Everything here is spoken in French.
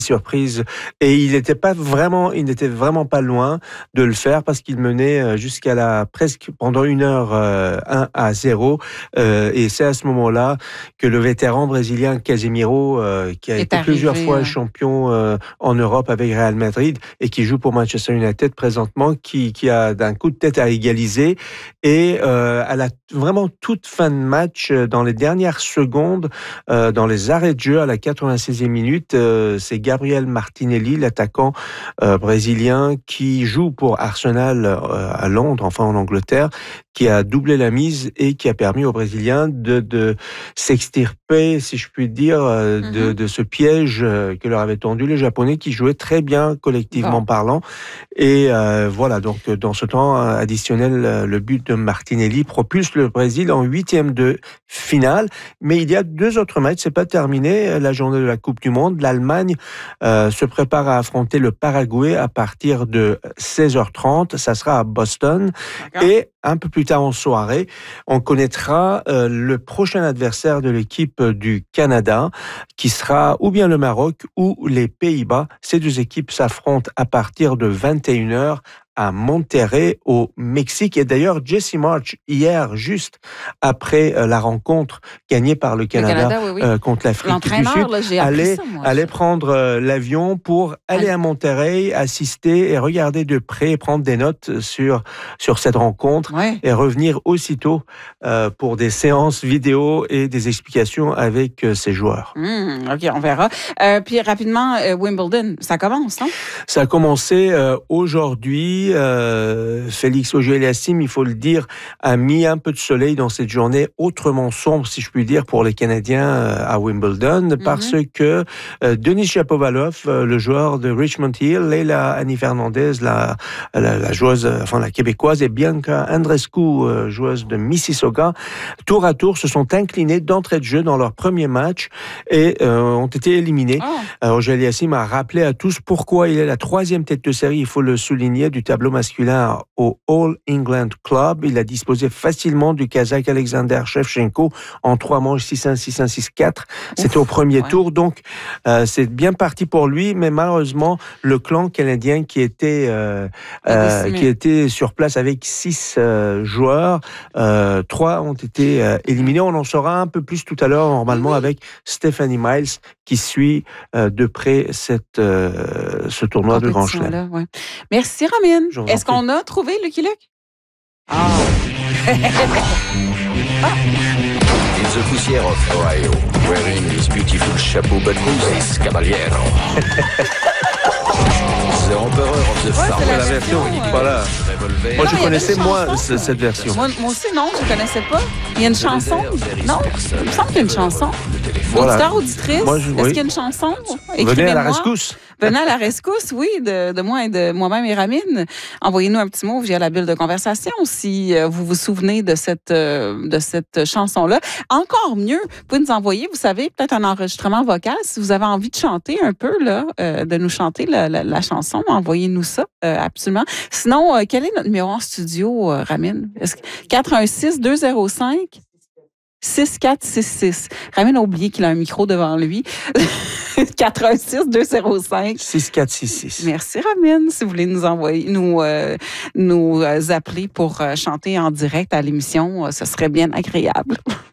surprise et il n'était vraiment pas loin de le faire parce qu'il menait jusqu'à presque pendant 1 heure 1-0 et c'est à ce moment-là que le vétéran brésilien Casemiro qui a été plusieurs fois champion en Europe avec Real Madrid et qui joue pour Manchester United présentement qui a d'un coup de tête à égaliser et à la vraiment toute fin de match dans les dernières secondes dans les arrêts de jeu à la 96e minute c'est Gabriel Martinelli, l'attaquant brésilien qui joue pour Arsenal à Londres, enfin en Angleterre, qui a doublé la mise et qui a permis aux Brésiliens de s'extirper, si je puis dire, de ce piège que leur avaient tendu les Japonais qui jouaient très bien collectivement parlant. Et voilà, donc dans ce temps additionnel, le but de Martinelli propulse le Brésil en 8e de finale. Mais il y a 2 autres matchs, c'est pas terminé. La journée de la Coupe du Monde, l'Allemagne se prépare à affronter le Paraguay à partir de 16h30. Ça sera à Boston. Et un peu plus tard en soirée, on connaîtra le prochain adversaire de l'équipe du Canada, qui sera ou bien le Maroc ou les Pays-Bas. Ces 2 équipes s'affrontent à partir de 21h à Monterrey, au Mexique. Et d'ailleurs, Jesse Marsch, hier, juste après la rencontre gagnée par le Canada, contre l'Afrique du Sud, allait prendre l'avion pour aller à Monterrey, assister et regarder de près et prendre des notes sur cette rencontre et revenir aussitôt pour des séances vidéo et des explications avec ses joueurs. OK, on verra. Puis rapidement, Wimbledon, ça commence, non? Ça a commencé aujourd'hui. Félix Auger-Aliassime, il faut le dire, a mis un peu de soleil dans cette journée autrement sombre, si je puis dire, pour les Canadiens à Wimbledon, parce que Denis Shapovalov, le joueur de Richmond Hill, Leila Annie Fernandez, la joueuse, enfin la québécoise, et Bianca Andreescu, joueuse de Mississauga, tour à tour se sont inclinés d'entrée de jeu dans leur premier match et ont été éliminés. Auger-Aliassime a rappelé à tous pourquoi il est la 3e tête de série, il faut le souligner, du tableau masculin au All England Club. Il a disposé facilement du Kazakh Alexander Shevchenko en 3 manches 6-1, 6-1, 6-4. C'était au premier tour, donc c'est bien parti pour lui, mais malheureusement, le clan canadien qui était sur place avec 6 joueurs, 3 ont été éliminés. On en saura un peu plus tout à l'heure, normalement, avec Stephanie Miles, qui suit de près ce tournoi de Grand Chelem. Merci, Ramine. Est-ce qu'on a trouvé Lucky Luke? In the poussière of Ohio, wearing his beautiful chapeau, but who's this caballero? The Emperor of the Farm. C'est la version. Voilà. Moi, je connaissais cette version. Moi aussi, non, je ne connaissais pas. Il y a une chanson? Non? Il me semble qu'il y a une chanson. Auditeur, auditrice, est-ce qu'il y a une chanson? Venez à la rescousse. Venez à la rescousse, oui, de moi et de moi-même et Ramine. Envoyez-nous un petit mot via la bulle de conversation si vous vous souvenez de cette chanson-là. Encore mieux, vous pouvez nous envoyer, vous savez, peut-être un enregistrement vocal. Si vous avez envie de chanter un peu, là, de nous chanter la chanson, envoyez-nous ça, absolument. Sinon, quel est notre numéro en studio, Ramine? 416-205? 6466. Ramine a oublié qu'il a un micro devant lui. 416-205. 6466. Merci, Ramine. Si vous voulez nous envoyer, nous appeler pour chanter en direct à l'émission, ce serait bien agréable.